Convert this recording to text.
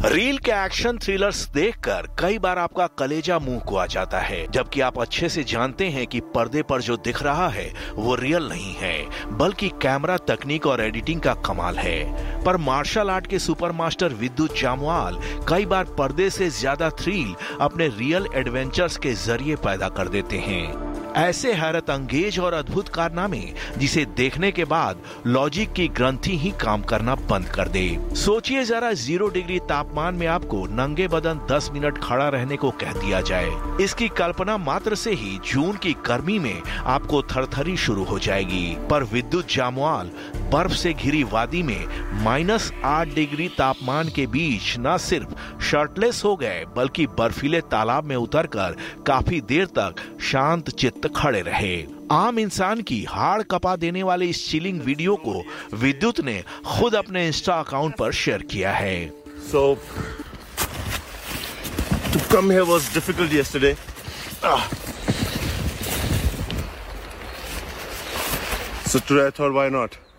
Reel के action thrillers देखकर कई बार आपका कलेजा मुंह को आ जाता है, जबकि आप अच्छे से जानते हैं कि पर्दे पर जो दिख रहा है वो रियल नहीं है, बल्कि कैमरा तकनीक और एडिटिंग का कमाल है। पर मार्शल आर्ट के सुपर मास्टर विद्युत जामवाल कई बार पर्दे से ज्यादा थ्रिल अपने रियल एडवेंचर्स के जरिए पैदा कर देते हैं। ऐसे हैरत अंगेज और अद्भुत कारनामे जिसे देखने के बाद लॉजिक की ग्रंथि ही काम करना बंद कर दे। सोचिए जरा, 0 डिग्री तापमान में आपको नंगे बदन 10 मिनट खड़ा रहने को कह दिया जाए। इसकी कल्पना मात्र से ही जून की गर्मी में आपको थरथरी शुरू हो जाएगी। पर विद्युत जामवाल बर्फ से घिरी वादी में -8 डिग्री तापमान के बीच न सिर्फ शर्टलेस हो गए, बल्कि बर्फीले तालाब में उतरकर काफी देर तक शांत चित्त खड़े रहे। आम इंसान की हाड़ कपा देने वाले इस चिलिंग वीडियो को विद्युत ने खुद अपने इंस्टा अकाउंट पर शेयर किया है। So to come here was difficult yesterday. So today I thought, why not?